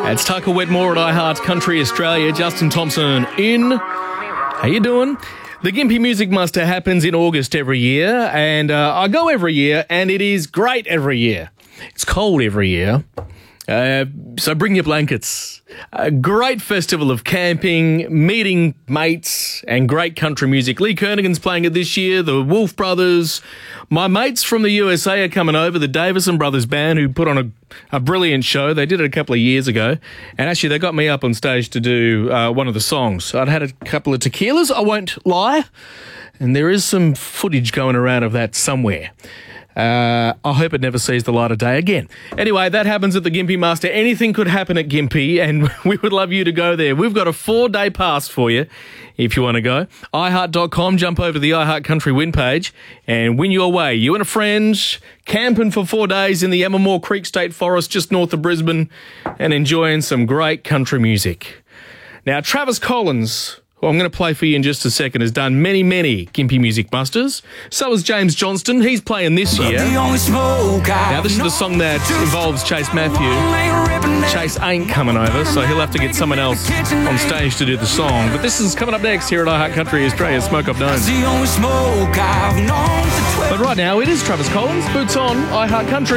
It's Tucker Wetmore at iHeart Country Australia. Justin Thompson in. How you doing? The Gympie Music Muster happens in August every year, and I go every year, and it is great every year. It's cold every year, so bring your blankets. A great festival of camping, meeting mates, and great country music. Lee Kernaghan's playing it this year, the Wolf Brothers. My mates from the USA are coming over, the Davison Brothers Band, who put on a brilliant show. They did it a couple of years ago, and actually they got me up on stage to do one of the songs. I'd had a couple of tequilas, I won't lie, and there is some footage going around of that somewhere. I hope it never sees the light of day again. Anyway, that happens at the Gympie Muster. Anything could happen at Gympie, and we would love you to go there. We've got a 4-day pass for you if you want to go. iHeart.com, jump over to the iHeart Country win page and win your way. You and a friend camping for 4 days in the Ammermoor Creek State Forest just north of Brisbane and enjoying some great country music. Now, Travis Collins, who I'm going to play for you in just a second, has done many, many Gympie Music Musters. So has James Johnston. He's playing this year. Now, this is the song that involves Chase Matthew. Chase ain't coming over, so he'll have to get someone else on stage to do the song. But this is coming up next here at iHeart Country Australia, Smoke Up Dome. But right now, it is Travis Collins. Boots on, iHeart Country.